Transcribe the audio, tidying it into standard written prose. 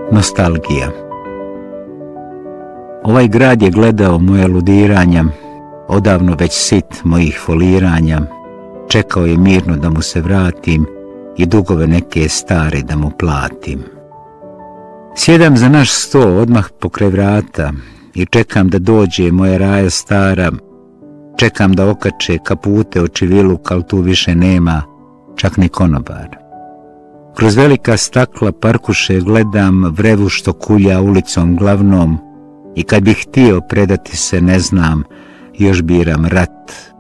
Nostalgija. Ovaj grad je gledao moje ludiranja, odavno već sit mojih foliranja, čekao je mirno da mu se vratim i dugove neke stare da mu platim. Sjedam za naš sto odmah pokraj vrata i čekam da dođe moja raja stara, čekam da okače kapute očiviluk, al tu više nema čak ni konobar. Kroz velika stakla parkuše gledam vrevu što kulja ulicom glavnom i kad bih htio predati se ne znam, još biram rat